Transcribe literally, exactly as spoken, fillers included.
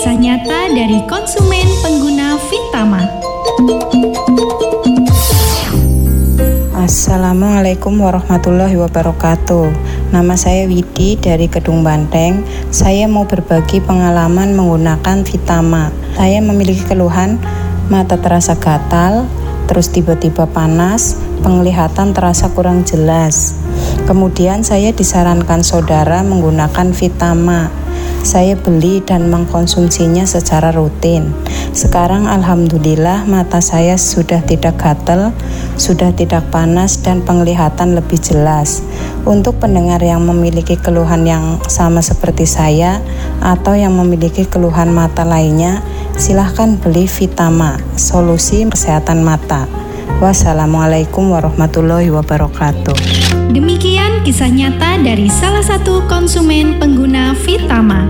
kisah nyata dari konsumen pengguna Vtama. Assalamualaikum warahmatullahi wabarakatuh. Nama saya Widi dari Kedung Banteng. Saya mau berbagi pengalaman menggunakan Vtama. Saya memiliki keluhan mata terasa gatal, terus tiba-tiba panas, penglihatan terasa kurang jelas. Kemudian saya disarankan saudara menggunakan Vtama. Saya beli dan mengkonsumsinya secara rutin. Sekarang alhamdulillah mata saya sudah tidak gatal, sudah tidak panas dan penglihatan lebih jelas. Untuk pendengar yang memiliki keluhan yang sama seperti saya atau yang memiliki keluhan mata lainnya, silahkan beli Vtama, solusi kesehatan mata. Wassalamualaikum warahmatullahi wabarakatuh. Demikian kisah nyata dari salah satu konsumen pengguna Vtama.